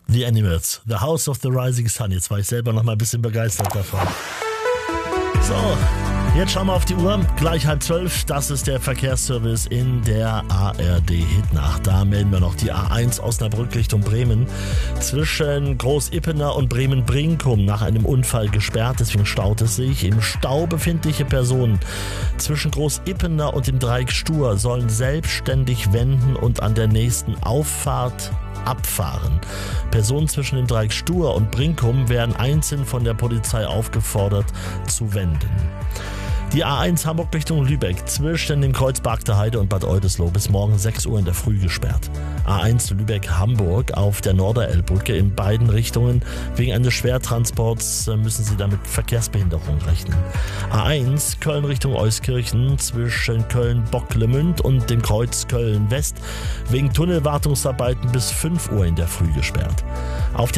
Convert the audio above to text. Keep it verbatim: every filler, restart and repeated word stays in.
The Animals, The House of the Rising Sun. Jetzt war ich selber noch mal ein bisschen begeistert davon. So, jetzt schauen wir auf die Uhr. Gleich halb zwölf. Das ist der Verkehrsservice in der A R D-Hitnacht. Da melden wir noch die A eins Osnabrück Richtung Bremen. Zwischen Groß-Ippener und Bremen-Brinkum nach einem Unfall gesperrt. Deswegen staut es sich. Im Stau befindliche Personen zwischen Groß-Ippener und dem Dreieck Stur sollen selbstständig wenden und an der nächsten Auffahrt abfahren. Personen zwischen dem Dreieck Stur und Brinkum werden einzeln von der Polizei aufgefordert zu wenden. Die A eins Hamburg Richtung Lübeck zwischen dem Kreuz Bargteheide und Bad Oldesloe bis morgen sechs Uhr in der Früh gesperrt. A eins Lübeck-Hamburg auf der Norderelbbrücke in beiden Richtungen. Wegen eines Schwertransports müssen Sie damit Verkehrsbehinderung rechnen. A eins Köln Richtung Euskirchen zwischen Köln-Bocklemünd und dem Kreuz Köln-West wegen Tunnelwartungsarbeiten bis fünf Uhr in der Früh gesperrt. Auf